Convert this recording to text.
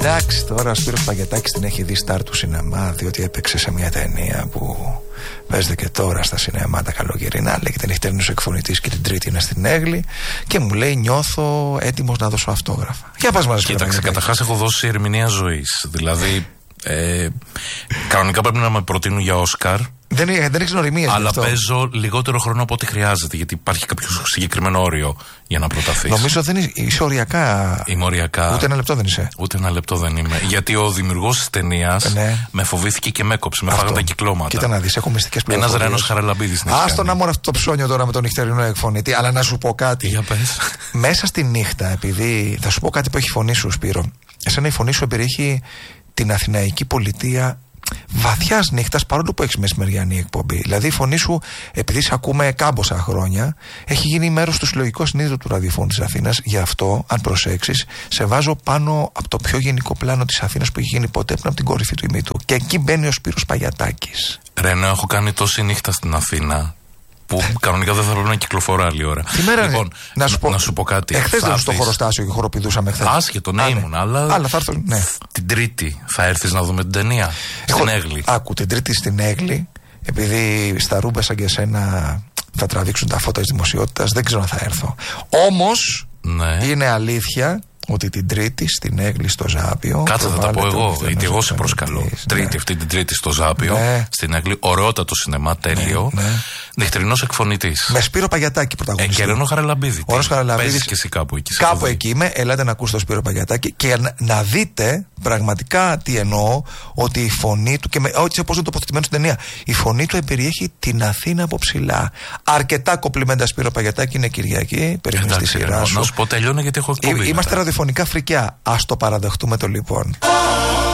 Εντάξει, τώρα ο Σπύρος Παγετάκης την έχει δει στάρ του σινεμά, διότι έπαιξε σε μια ταινία που παίζεται και τώρα στα σινεμά τα καλοκαιρινά. Λέγεται Νυχτερινός εκφωνητής και την Τρίτη είναι στην Έγλη. Και μου λέει: νιώθω έτοιμος να δώσω αυτόγραφα. Για πας μαζί. Κοίταξε, καταρχάς έχω δώσει ερμηνεία ζωής. Δηλαδή, κανονικά πρέπει να με προτείνουν για Όσκαρ. Δεν έχεις νοημίες. Αλλά παίζω λιγότερο χρόνο από ό,τι χρειάζεται, γιατί υπάρχει κάποιο συγκεκριμένο όριο για να προταθείς. Νομίζω δεν είσαι οριακά. Είμαι οριακά. Ούτε ένα λεπτό δεν είσαι. Ούτε ένα λεπτό δεν είμαι. Γιατί ο δημιουργός της ταινίας με φοβήθηκε και με έκοψε. Με φάγανε τα κυκλώματα. Κοίτα να δεις, έχω μυστικές πληροφορίες. Ένας Ρένος Χαραλαμπίδης. Άστο να μόνο αυτό το ψώνιο τώρα με τον νυχτερινό εκφωνητή. Αλλά να σου πω κάτι. Για πες. Μέσα στη νύχτα, επειδή θα σου πω κάτι που έχει φωνή σου, Σπύρο. Εσένα η φωνή σου περιέχει την αθηναϊκή πολιτεία βαθιάς νύχτας, παρόλο που έχεις μεσημεριανή εκπομπή. Δηλαδή η φωνή σου, επειδή σε ακούμε κάμποσα χρόνια, έχει γίνει μέρος του συλλογικού συνείδητου του ραδιοφώνου της Αθήνας. Γι' αυτό, αν προσέξεις, σε βάζω πάνω από το πιο γενικό πλάνο της Αθήνας που έχει γίνει ποτέ, πριν από την κορυφή του ημίτου. Και εκεί μπαίνει ο Σπύρος Παγιατάκης. Ρένο, έχω κάνει τόση νύχτα στην Αθήνα που κανονικά δεν θα πρέπει να κυκλοφορώ άλλη ώρα. Λοιπόν, να σου πω κάτι. Εχθές δεν στο χωροστάσιο και χοροπηδούσαμε χθες. Άσχετο, ναι, ήμουν, αλλά θα έρθω, ναι. Την Τρίτη θα έρθεις να δούμε την ταινία στην Έγλη. Άκου, την Τρίτη στην Έγλη, επειδή στα Ρούμπα σαν και εσένα θα τραβήξουν τα φώτα της δημοσιότητας, δεν ξέρω αν θα έρθω. Όμως, είναι αλήθεια ότι την Τρίτη στην Έγλη στο Ζάπιο. Κάτσε θα τα πω εγώ, γιατί εγώ σε προσκαλώ. Τρίτη, αυτή την Τρίτη στο Ζάπιο, στην Έγλη, ωραιότατο σινεμά, τέλειο. Νυχτερινός εκφωνητής. Με Σπύρο Παγιατάκη πρωταγωνιστή. Και Ρένο Χαραλαμπίδη. Παίζεις και εσύ κάπου εκεί. Κάπου εκεί είμαι. Ελάτε να ακούσετε τον Σπύρο Παγιατάκη και να δείτε πραγματικά τι εννοώ. Ότι η φωνή του, και έτσι όπως είναι τοποθετημένο στην ταινία, η φωνή του εμπεριέχει την Αθήνα από ψηλά. Αρκετά κοπλιμέντα Σπύρο Παγιατάκη, είναι Κυριακή. Περιμένει τη σειρά σου. Να σου πω, τελειώνω γιατί έχω εκπομπή. Είμαστε ραδιοφωνικά φρικιά. Ας το παραδεχτούμε το λοιπόν.